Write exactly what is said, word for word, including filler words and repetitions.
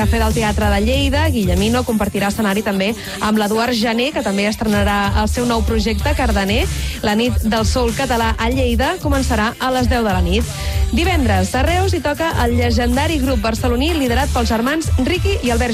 Cafè del Teatre de Lleida, Guillemino compartirà escenari també amb l'Eduard Jané, que també estrenarà el seu nou projecte, Cardener. La nit del soul català a Lleida començarà a les deu de la nit. Divendres, a Reus hi toca el llegendari grup barceloní liderat pels germans Riqui i Albert